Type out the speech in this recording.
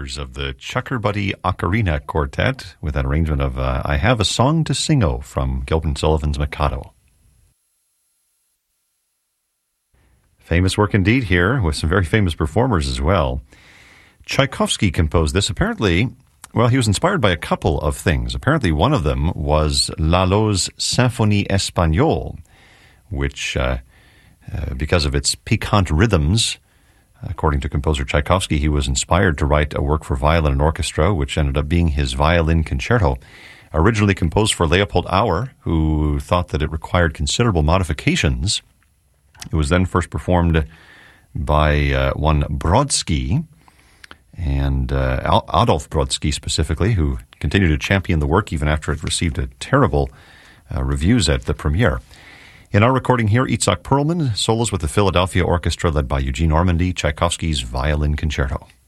members of the Chuckerbuddy Ocarina Quartet with an arrangement of I Have a Song to Sing-O from Gilbert Sullivan's Mikado. Famous work indeed here, with some very famous performers as well. Tchaikovsky composed this. Apparently, well, he was inspired by a couple of things. Apparently, one of them was Lalo's Symphonie Espagnole, which, because of its piquant rhythms, according to composer Tchaikovsky, he was inspired to write a work for violin and orchestra, which ended up being his violin concerto, originally composed for Leopold Auer, who thought that it required considerable modifications. It was then first performed by one Brodsky, and Adolf Brodsky specifically, who continued to champion the work even after it received terrible reviews at the premiere. In our recording here, Itzhak Perlman solos with the Philadelphia Orchestra led by Eugene Ormandy, Tchaikovsky's Violin Concerto.